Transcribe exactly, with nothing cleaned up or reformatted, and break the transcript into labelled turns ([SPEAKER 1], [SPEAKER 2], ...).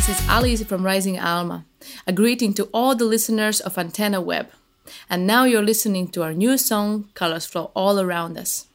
[SPEAKER 1] this is Alice from Rising Alma. A greeting to all the listeners of Antenna Web. And now you're listening to our new song, Colors Flow All Around Us.